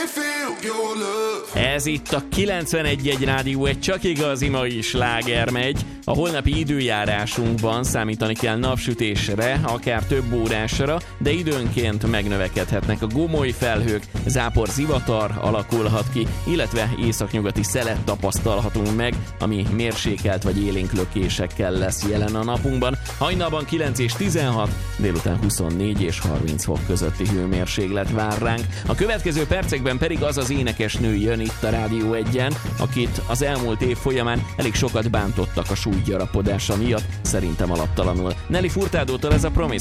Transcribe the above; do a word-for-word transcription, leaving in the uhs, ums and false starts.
Ez itt a kilencvenegy egy Rádió, egy csak igazi mai sláger megy. A holnapi időjárásunkban számítani kell napsütésre, akár több órásra, de időnként megnövekedhetnek a gomoly felhők, zápor zivatar alakulhat ki, illetve északnyugati szelet tapasztalhatunk meg, ami mérsékelt vagy élénk lökésekkel lesz jelen a napunkban. Hajnalban kilenc és tizenhat, délután huszonnégy és harminc fok közötti hőmérséklet vár ránk. A következő percekben pedig az az énekesnő jön itt a Rádió egyen, akit az elmúlt év folyamán elég sokat bántottak a súlygyarapodása miatt, szerintem alaptalanul. Nelly Furtadótól ez a Promise.